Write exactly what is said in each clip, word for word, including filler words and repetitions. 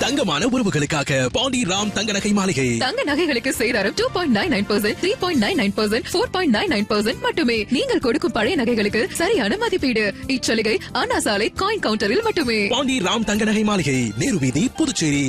தங்கமான உறவுகளுக்காக பாண்டி ராம் தங்க நகை மாளிகை. தங்க நகைகளுக்கு சேதாரம் two point nine nine percent three point nine nine percent four point nine nine percent மட்டுமே. நீங்கள் கொடுக்கும் பழைய நகைகளுக்கு சரியான மதிப்பீடு. இச்சலுகை அண்ணா சாலை காயின் கவுண்டரில் மட்டுமே. பாண்டி ராம் தங்க நகை மாளிகை, நேரு வீதி, புதுச்சேரி.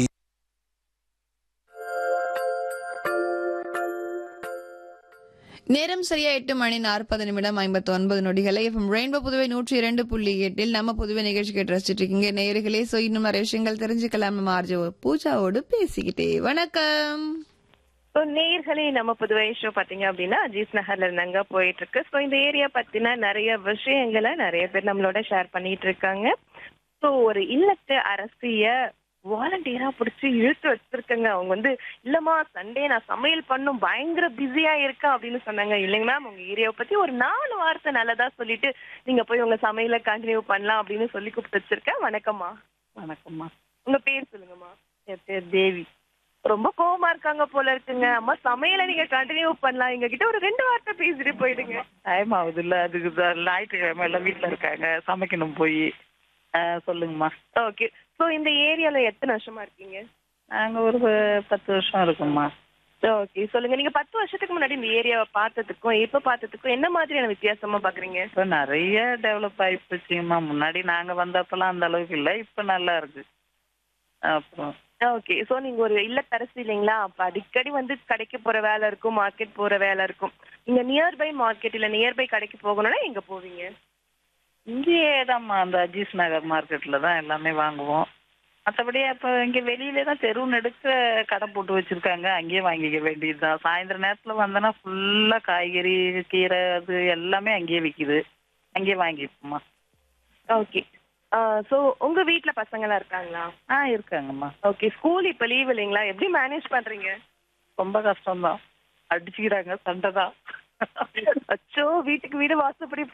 நேரம் சரியா எட்டு மணி நாற்பது நிமிடம் ஐம்பத்தி ஒன்பது நொடிகளை ரெயின்போ புதுவை நூற்றி இரண்டு புள்ளி எட்டில் நம்ம புதுவை நிகழ்ச்சி கேட்டு ரசிச்சிட்டு இருக்கீங்க நேயர்களே. சோ இன்னும் நிறைய விஷயங்கள் தெரிஞ்சுக்கலாம். நம்ம ஆர்ஜோ பூஜாவோடு பேசிக்கிட்டே. வணக்கம் நேயர்களே, நம்ம புதுவை ஷோ பாத்தீங்க அப்படின்னா அஜீஸ் நகர்ல இருந்தாங்க போயிட்டு இருக்கு. ஸோ இந்த ஏரியா பத்தின நிறைய விஷயங்களை நிறைய பேர் நம்மளோட ஷேர் பண்ணிட்டு இருக்காங்க. ஸோ ஒரு இல்லத்து அரசிய வாலண்டியரா பிடிச்சி இழுத்து வச்சிருக்கங்க. அவங்க வந்து இல்லம்மா சண்டே நான் சமையல் பண்ணும் பயங்கர பிஸியா இருக்கேன் அப்படின்னு சொன்னாங்க. இல்லைங்க மேம், உங்க ஏரியாவை பத்தி ஒரு நாலு வார்த்தை நல்லதா சொல்லிட்டு நீங்க போய் உங்க சமையலை கண்டினியூ பண்ணலாம் அப்படின்னு சொல்லி கூப்பிட்டு வச்சிருக்கேன். வணக்கம்மா. வணக்கம்மா. உங்க பேர் சொல்லுங்கம்மா. என் பேர் தேவி. ரொம்ப கோவமா இருக்காங்க போல இருக்குங்க. அம்மா சமையலை நீங்க கண்டினியூ பண்ணலாம், எங்க கிட்ட ஒரு ரெண்டு வார்த்தை பேசிட்டு போயிடுங்க. டைம் ஆகுது இல்ல, அதுக்கு தான் ஞாயிற்றுக்கிழமை எல்லாம் வீட்டுல இருக்காங்க, சமைக்கணும் போய். சொல்லுங்கம்மா. ஓகே. ஸோ இந்த ஏரியால எத்தனை வருஷமா இருக்கீங்க? நாங்க ஒரு பத்து வருஷம் இருக்கோம்மா. ஓகே, சொல்லுங்க. நீங்க பத்து வருஷத்துக்கு முன்னாடி இந்த ஏரியாவை பார்த்ததுக்கும் இப்ப பார்த்ததுக்கும் என்ன மாதிரியான வித்தியாசமா பாக்குறீங்க? இப்போ நிறைய டெவலப் ஆயிடுச்சுங்கம்மா. முன்னாடி நாங்க வந்தப்பெல்லாம் அந்த அளவுக்கு இல்லை, இப்ப நல்லா இருக்கு. அப்புறம் ஓகே. ஸோ நீங்க ஒரு இல்லத்தரசி இல்லைங்களா? அப்ப அடிக்கடி வந்து கடைக்கு போற வேலை இருக்கும், மார்க்கெட் போற வேலை இருக்கும். நீங்க நியர்பை மார்க்கெட் இல்ல நியர்பை கடைக்கு போகணும்னா எங்க போவீங்க? இங்கேயே தான்மா, அந்த அஜீஸ் நகர் மார்க்கெட்ல தான் எல்லாமே வாங்குவோம். மற்றபடி அப்போ இங்கே வெளியிலே தான் தெரு நெடுக்க கடை போட்டு வச்சிருக்காங்க, அங்கேயே வாங்கிக்க வேண்டியதுதான். சாயந்தர நேரத்தில் வந்தோன்னா ஃபுல்லாக காய்கறி, கீரை, அது எல்லாமே அங்கேயே விற்கிது, அங்கேயே வாங்கிப்போம்மா. ஓகே. ஸோ உங்க வீட்டுல பசங்களாம் இருக்காங்களா? ஆ இருக்காங்கம்மா. ஓகே. ஸ்கூல் இப்ப லீவ் இல்லைங்களா? எப்படி மேனேஜ் பண்றீங்க? ரொம்ப கஷ்டம்தான், அடிச்சுக்கிறாங்க, சண்டை தான். அச்சோ, வீட்டுக்கு வீடு வாசப்படி